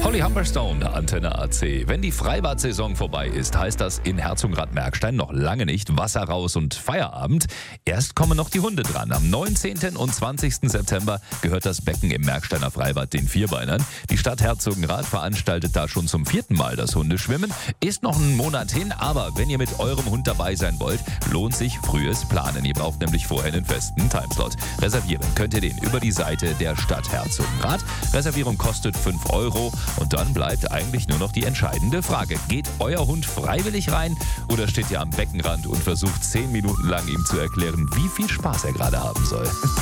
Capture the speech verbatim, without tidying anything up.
Holly Humberstone, Antenne A C. Wenn die Freibad-Saison vorbei ist, heißt das in Herzogenrath-Merkstein noch lange nicht Wasser raus und Feierabend. Erst kommen noch die Hunde dran. Am neunzehnten und zwanzigsten September gehört das Becken im Merksteiner Freibad den Vierbeinern. Die Stadt Herzogenrath veranstaltet da schon zum vierten Mal das Hundeschwimmen. Ist noch einen Monat hin, aber wenn ihr mit eurem Hund dabei sein wollt, lohnt sich frühes Planen. Ihr braucht nämlich vorher einen festen Timeslot. Reservieren könnt ihr den über die Seite der Stadt Herzogenrath. Reservierung kostet fünf Euro. Und dann bleibt eigentlich nur noch die entscheidende Frage. Geht euer Hund freiwillig rein oder steht ihr am Beckenrand und versucht zehn Minuten lang ihm zu erklären, wie viel Spaß er gerade haben soll?